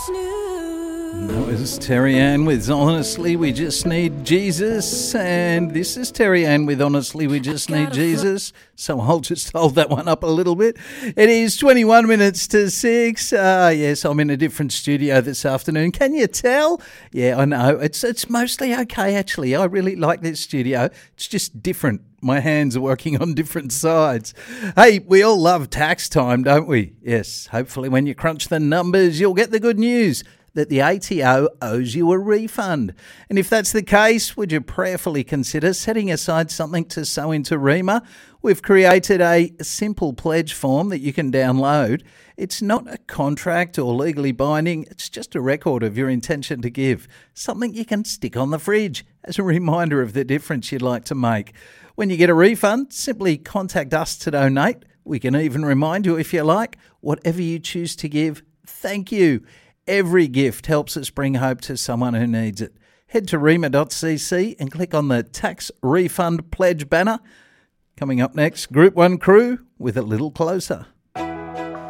That was Terry Ann with Honestly We Just Need Jesus, and this is Terry Ann with Honestly We Just Need Jesus, so I'll just hold that one up a little bit. It is 21 minutes to 6. Yes, I'm in a different studio this afternoon. Can you tell? Yeah, I know. It's mostly okay, actually. I really like this studio. It's just different. My hands are working on different sides. Hey, we all love tax time, don't we? Yes, hopefully when you crunch the numbers, you'll get the good news that the ATO owes you a refund. And if that's the case, would you prayerfully consider setting aside something to sow into REMA? We've created a simple pledge form that you can download. It's not a contract or legally binding. It's just a record of your intention to give, something you can stick on the fridge as a reminder of the difference you'd like to make. When you get a refund, simply contact us to donate. We can even remind you, if you like, whatever you choose to give, thank you. Every gift helps us bring hope to someone who needs it. Head to rema.cc and click on the Tax Refund Pledge banner. Coming up next, Group 1 crew with A Little Closer.